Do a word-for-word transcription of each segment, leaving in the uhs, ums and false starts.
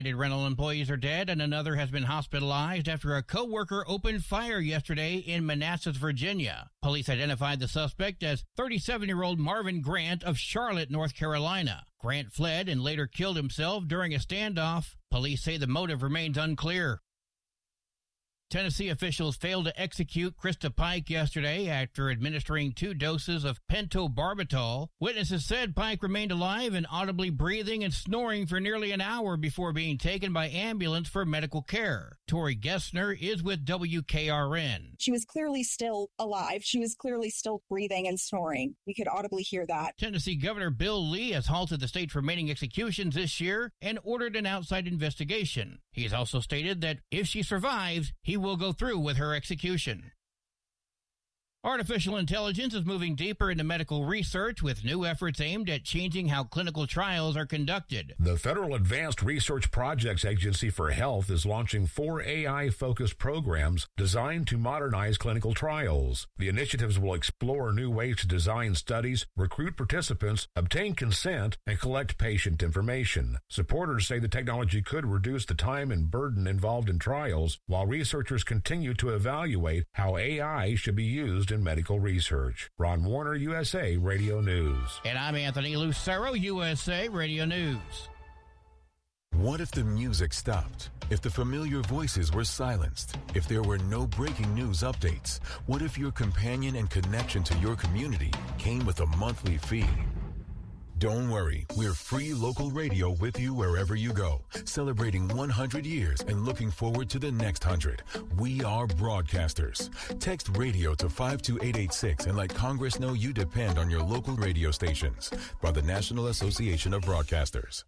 Rental employees are dead, and another has been hospitalized after a co-worker opened fire yesterday in Manassas, Virginia. Police identified the suspect as thirty-seven-year-old Marvin Grant of Charlotte, North Carolina. Grant fled and later killed himself during a standoff. Police say the motive remains unclear. Tennessee officials failed to execute Krista Pike yesterday after administering two doses of pentobarbital. Witnesses said Pike remained alive and audibly breathing and snoring for nearly an hour before being taken by ambulance for medical care. Tori Gessner is with W K R N. She was clearly still alive. She was clearly still breathing and snoring. We could audibly hear that. Tennessee Governor Bill Lee has halted the state's remaining executions this year and ordered an outside investigation. He has also stated that if she survives, he will go through with her execution. Artificial intelligence is moving deeper into medical research with new efforts aimed at changing how clinical trials are conducted. The Federal Advanced Research Projects Agency for Health is launching four A I-focused programs designed to modernize clinical trials. The initiatives will explore new ways to design studies, recruit participants, obtain consent, and collect patient information. Supporters say the technology could reduce the time and burden involved in trials, while researchers continue to evaluate how A I should be used in medical research. Ron Warner, U S A Radio News. And I'm Anthony Lucero, U S A Radio News. What if the music stopped? If the familiar voices were silenced? If there were no breaking news updates? What if your companion and connection to your community came with a monthly fee? Don't worry, we're free local radio with you wherever you go, celebrating one hundred years and looking forward to the next one hundred. We are broadcasters. Text radio to five two eight eight six and let Congress know you depend on your local radio stations. By the National Association of Broadcasters.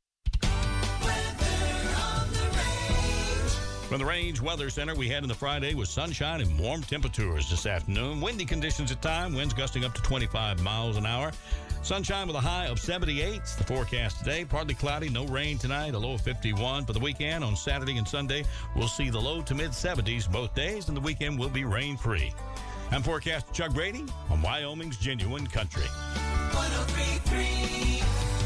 From the Range Weather Center, we head into Friday with sunshine and warm temperatures this afternoon. Windy conditions at time, winds gusting up to twenty-five miles an hour. Sunshine with a high of seventy-eight. It's the forecast today. Partly cloudy, no rain tonight, a low of fifty-one. For the weekend, on Saturday and Sunday, we'll see the low to mid-seventies both days, and the weekend will be rain-free. I'm forecaster Chuck Brady on Wyoming's Genuine Country. one oh three point three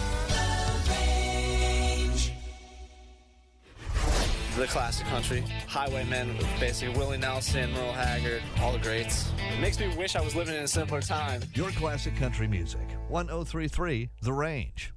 The classic country. Highwaymen with basically Willie Nelson, Merle Haggard, all the greats. It makes me wish I was living in a simpler time. Your classic country music. one oh three point three The Range.